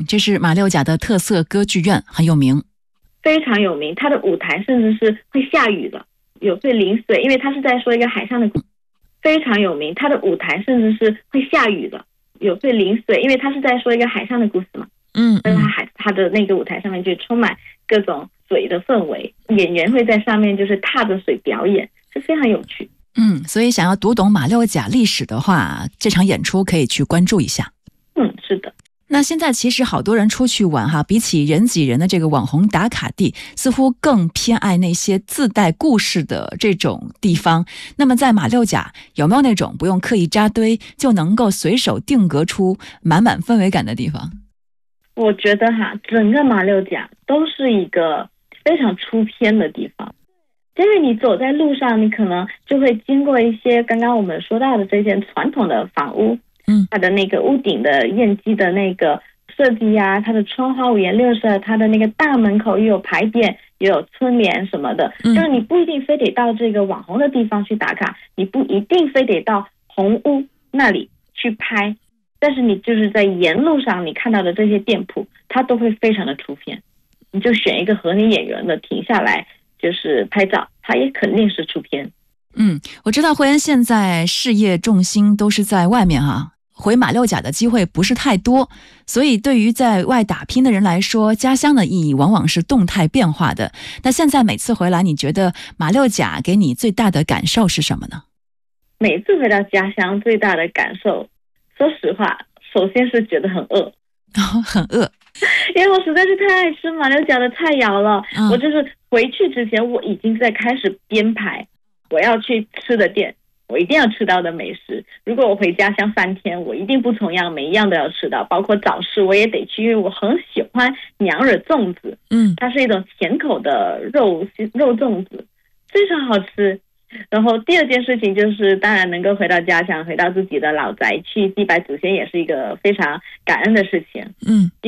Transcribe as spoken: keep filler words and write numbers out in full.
嗯，这是马六甲的特色歌剧院，很有名。 非常有名，它的舞台甚至是会下雨的，有会淋水，因为它是在说一个海上的故事。非常有名，它的舞台甚至是会下雨的，有会淋水，因为它是在说一个海上的故事嘛。 嗯， 但是它海它的那个舞台上面就充满各种水的氛围，演员会在上面就是踏着水表演，是非常有趣。 嗯，所以想要读懂马六甲历史的话，这场演出可以去关注一下。 嗯，是的。 那现在其实好多人出去玩哈，比起人挤人的这个网红打卡地，似乎更偏爱那些自带故事的这种地方。那么在马六甲有没有那种不用刻意扎堆就能够随手定格出满满氛围感的地方？ 我觉得哈，整个马六甲都是一个非常出片的地方。因为你走在路上，你可能就会经过一些刚刚我们说到的这些传统的房屋， 嗯， 它的那个屋顶的砚基的那个设计呀、啊，它的窗花五颜六色，它的那个大门口又有牌匾，又有春联什么的，嗯，就是你不一定非得到这个网红的地方去打卡，你不一定非得到红屋那里去拍，但是你就是在沿路上你看到的这些店铺，它都会非常的出片。你就选一个合你眼缘的停下来就是拍照，它也肯定是出片。 嗯，我知道慧恩现在事业重心都是在外面啊，回马六甲的机会不是太多，所以对于在外打拼的人来说，家乡的意义往往是动态变化的。那现在每次回来，你觉得马六甲给你最大的感受是什么呢？ 每次回到家乡最大的感受，说实话，首先是觉得很饿。 哦，很饿。 因为我实在是太爱吃马六甲的菜肴了， 嗯， 我就是回去之前我已经在开始编排我要去吃的店，我一定要吃到的美食。如果我回家乡三天，我一定不重样，每一样都要吃到，包括早市我也得去，因为我很喜欢娘惹粽子， 嗯， 它是一种咸口的肉肉粽子，非常好吃。然后第二件事情就是当然能够回到家乡，回到自己的老宅去祭拜祖先，也是一个非常感恩的事情。 嗯。